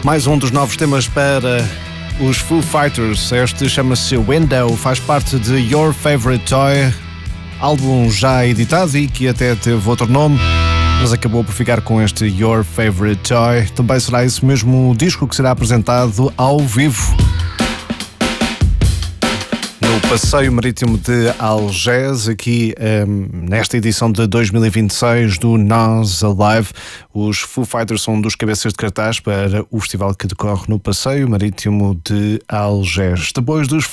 Mais um dos novos temas para os Foo Fighters. Este chama-se Window, faz parte de Your Favorite Toy, álbum já editado e que até teve outro nome, mas acabou por ficar com este Your Favorite Toy. Também será esse mesmo disco que será apresentado ao vivo no Passeio Marítimo de Algés, aqui nesta edição de 2026 do Nós Alive. Os Foo Fighters são um dos cabeças de cartaz para o festival que decorre no Passeio Marítimo de Algés. Depois dos